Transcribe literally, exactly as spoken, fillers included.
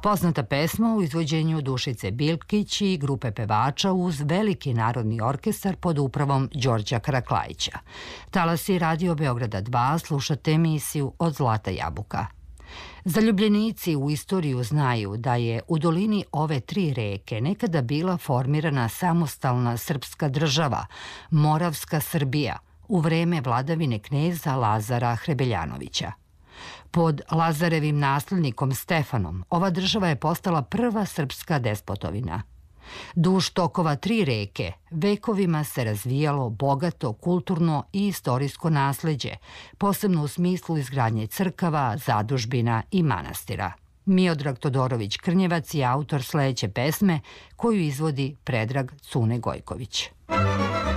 Poznata pesma u izvođenju Dušice Bilkić i grupe pevača uz veliki narodni orkestar pod upravom Đorđa Karaklajića. Talasi Radio Beograda dva, slušate emisiju Od zlata jabuka. Zaljubljenici u istoriju znaju da je u dolini ove tri reke nekada bila formirana samostalna srpska država, Moravska Srbija, u vreme vladavine kneza Lazara Hrebeljanovića. Pod Lazarevim naslednikom Stefanom ova država je postala prva srpska despotovina. Duž tokova tri reke vekovima se razvijalo bogato kulturno i istorijsko nasleđe, posebno u smislu izgradnje crkava, zadužbina i manastira. Miodrag Todorović Krnjevac je autor sledeće pesme koju izvodi Predrag Cune Gojković.